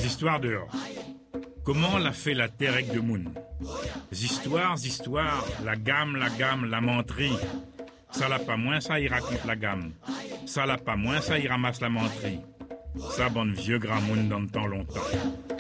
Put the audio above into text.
histoires dehors. Comment l'a fait la terre avec de moun? Histoires, la gamme, la menterie. Ça l'a pas moins, ça, il raconte la gamme. Ça l'a pas moins, ça, il ramasse la menterie. Ça, bon vieux grand moun dans le temps longtemps.